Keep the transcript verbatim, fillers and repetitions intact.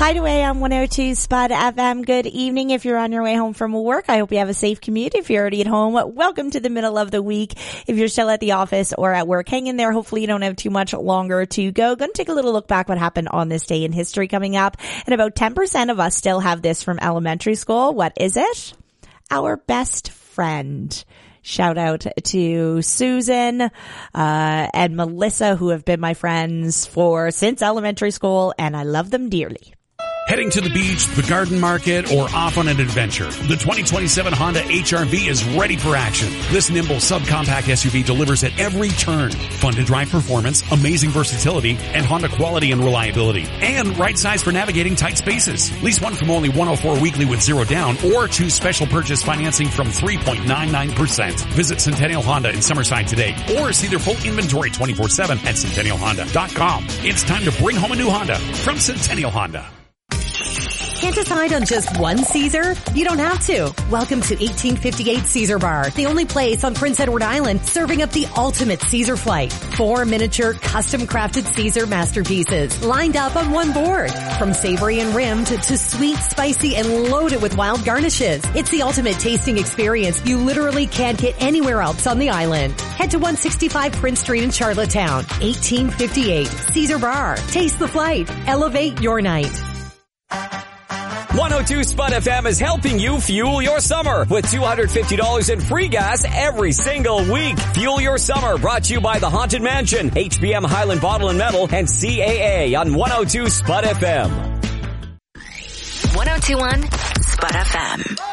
Hideaway on one oh two Spud F M. Good evening. If you're on your way home from work, I hope you have a safe commute. If you're already at home, welcome to the middle of the week. If you're still at the office or at work, hang in there. Hopefully you don't have too much longer to go. Going to take a little look back what happened on this day in history coming up. And about ten percent of us still have this from elementary school. What is it? Our best friend. Shout out to Susan, uh, and Melissa, who have been my friends for since elementary school, and I love them dearly. Heading to the beach, the garden market, or off on an adventure, the twenty twenty-seven Honda H R V is ready for action. This nimble subcompact S U V delivers at every turn. Fun to drive performance, amazing versatility, and Honda quality and reliability. And right size for navigating tight spaces. Lease one from only one oh four weekly with zero down, or choose special purchase financing from three point nine nine percent. Visit Centennial Honda in Summerside today, or see their full inventory twenty-four seven at centennial honda dot com. It's time to bring home a new Honda from Centennial Honda. Can't decide on just one Caesar? You don't have to. Welcome to eighteen fifty-eight Caesar Bar, the only place on Prince Edward Island serving up the ultimate Caesar flight. Four miniature, custom-crafted Caesar masterpieces lined up on one board. From savory and rimmed to sweet, spicy, and loaded with wild garnishes. It's the ultimate tasting experience you literally can't get anywhere else on the island. Head to one sixty-five Prince Street in Charlottetown. eighteen fifty-eight Caesar Bar. Taste the flight. Elevate your night. one oh two Spud F M is helping you fuel your summer with two hundred fifty dollars in free gas every single week. Fuel your summer brought to you by the Haunted Mansion, H B M Highland Bottle and Metal, and C A A on one oh two Spud F M. one oh two point one Spud F M.